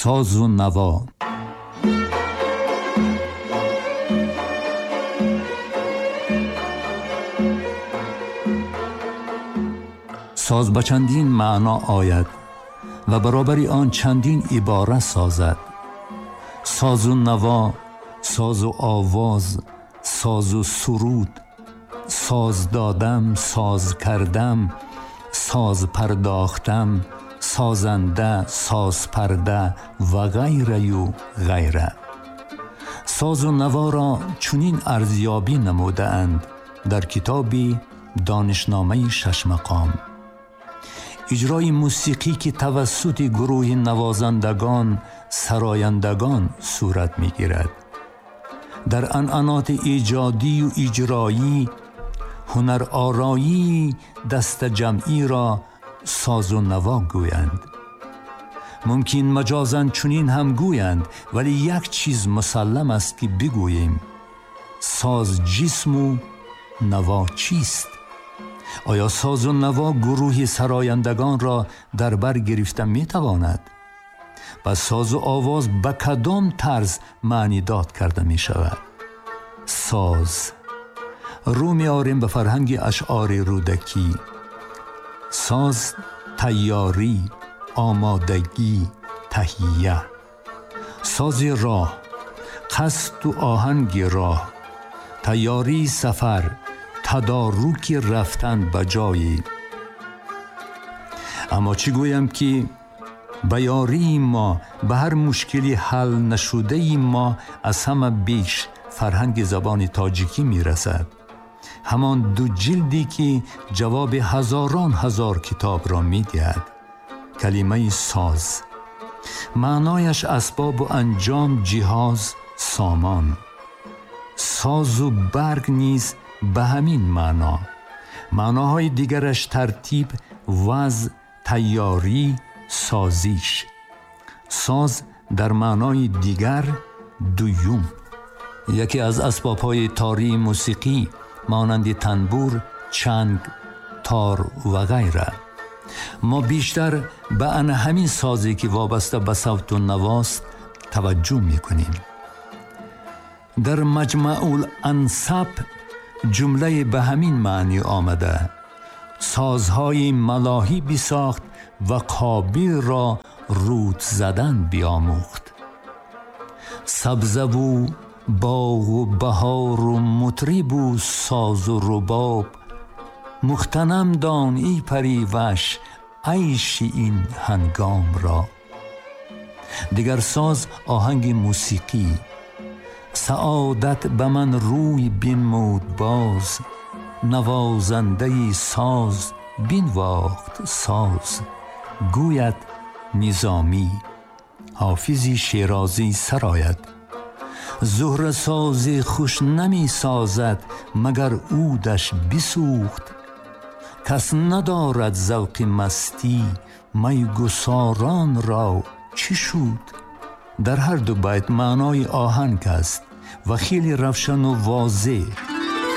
ساز و نوا. ساز به چندین معنا آید و برابری آن چندین عبارت سازد. ساز و نوا، ساز و آواز، ساز و سرود، ساز دادم، ساز کردم، ساز پرداختم، سازنده، ساز پرده و غیره و غیره. ساز و نوا را چنین ارزیابی نموده اند در کتابی دانشنامه 6 مقام: اجرای موسیقی که توسط گروه نوازندگان، سرایندگان صورت می گیرد. در عنعنات ایجادی و اجرایی، هنر آرایی دست جمعی را ساز و نوا گویند. ممکن مجازاً چنین هم گویند، ولی یک چیز مسلم است که بگوییم: ساز جسم و نوا چیست؟ آیا ساز و نوا گروه سرایندگان را در بر گرفته می تواند؟ پس ساز و آواز به کدام طرز معنی داد کرده می شود؟ ساز رو می آریم به فرهنگ اشعار رودکی. ساز تیاری، آمادگی، تهیه. ساز راه، قصد و آهنگ راه، تیاری سفر، تدارک رفتن به جایی. اما چی گویم که به یاری ما، به هر مشکلی حل نشده ما از همه بیش فرهنگ زبان تاجیکی می رسد. همان 2 جلدی که جواب هزاران هزار کتاب را می دهد. کلمه ساز معنایش اسباب و انجام، جهاز، سامان. ساز و برگ نیز به همین معنا. معناهای دیگرش ترتیب، وضع، تیاری، سازیش. ساز در معنای دیگر دوم. یکی از اسباب‌های تاری موسیقی مانند تنبور، چنگ، تار و غیره. ما بیشتر به همین سازی که وابسته به صوت و نواست توجه می‌کنیم. در مجمع الانسب جمله به همین معنی آمده: سازهای ملاحی بساخت و قابل را رود زدن بیاموخت. سبزه و باغ و بهار و مطرب و ساز و رباب، مغتنم دان ای پریوش عیش این هنگام را. دیگر ساز آهنگ موسیقی. سعادت به من روی بنمود باز، نوازنده ساز بنواخت ساز. گوید نظامی. حافظ شیرازی سرآید: زهره ساز خوش نمی سازد مگر عودش بسوخت. کس ندارد ذوق مستی می گساران را چی شد؟ در هر 2 بیت معنای آهنگ است و خیلی روشن و واضح.